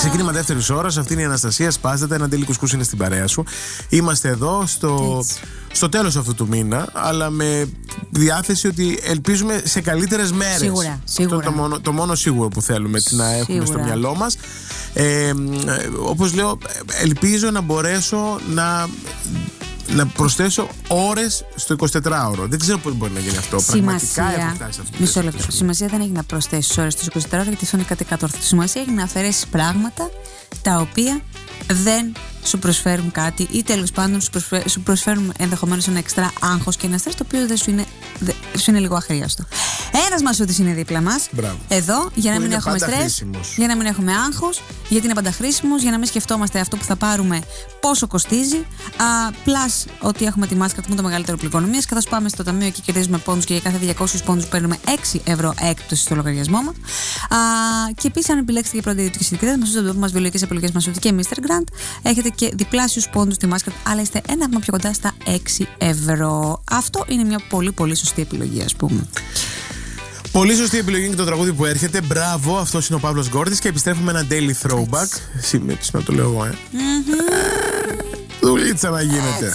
Ξεκίνημα δεύτερης ώρας. Αυτή είναι η Αναστασία. Σπάζεται. Ένα Ντέλη Κουσκούς είναι στην παρέα σου. Είμαστε εδώ στο τέλος αυτού του μήνα, αλλά με διάθεση ότι ελπίζουμε σε καλύτερες μέρες. Σίγουρα. Το μόνο σίγουρο που θέλουμε να έχουμε στο μυαλό μας. Όπως λέω, ελπίζω να μπορέσω να προσθέσω ώρες στο 24ωρο. Δεν ξέρω πώς μπορεί να γίνει αυτό. Πραγματικά έχω φτάσει σε αυτό. Μισό λεπτό. Σημασία δεν έχει να προσθέσεις ώρες στο 24ωρο, γιατί αυτό είναι κάτι κατόρθωτο. Σημασία έχει να αφαιρέσεις πράγματα τα οποία δεν σου προσφέρουν κάτι ή τέλος πάντων σου προσφέρουν ενδεχομένως ένα εξτρά άγχος και ένα στρες, το οποίο δεν σου είναι λίγο αχρίαστο. Ένας Μασούτης είναι δίπλα μας. Μπράβο. Εδώ για να μην έχουμε στρες, χρήσιμος. για να μην έχουμε άγχος, γιατί είναι πάντα χρήσιμος, για να μην σκεφτόμαστε αυτό που θα πάρουμε πόσο κοστίζει. Πλάς ότι έχουμε τη μάσκα του μεγαλύτερο πληκονομίας, καθώς πάμε στο ταμείο και κερδίζουμε πόντους και για κάθε 200 πόντους παίρνουμε 6 ευρώ έκπτωση στο λογαριασμό μας. Και επίσης, αν επιλέξετε για πρώτη ιδιωτική συντηρητικότητα, μας βρίσκεται μας βιολογικές επιλογές Μασούτη και Mr. Grant, έχετε και διπλάσιους πόντους στη μάσκα, αλλά είστε ένα βήμα πιο κοντά στα 6 ευρώ. Αυτό είναι μια πολύ πολύ σωστή επιλογή, ας πούμε. Πολύ σωστή επιλογή είναι και το τραγούδι που έρχεται. Μπράβο, αυτός είναι ο Παύλος Γκόρτης και επιστρέφουμε ένα daily throwback. Σήμερα το λέω εγώ, δουλίτσα να γίνεται.